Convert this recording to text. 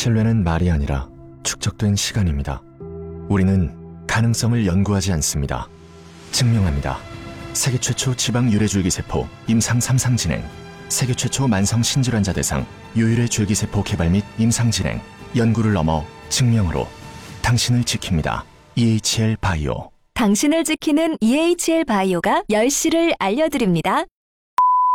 신뢰는 말이 아니라 축적된 시간입니다. 우리는 가능성을 연구하지 않습니다. 증명합니다. 세계 최초 지방 유래 줄기세포 임상 3상 진행, 세계 최초 만성 신질환자 대상 유유래 줄기세포 개발 및 임상 진행, 연구를 넘어 증명으로 당신을 지킵니다. EHL 바이오. 당신을 지키는 EHL 바이오가 10시를 알려드립니다.